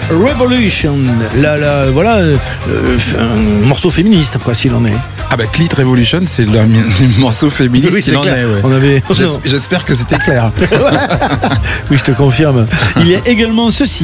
Revolution. Voilà, un morceau féministe, quoi, s'il en est. Ah bah Clit Revolution, c'est le morceau féministe Oui, qu'il en clair. est. Ouais. On avait... J'espère que c'était clair. Oui, je te confirme. Il y a également ceci.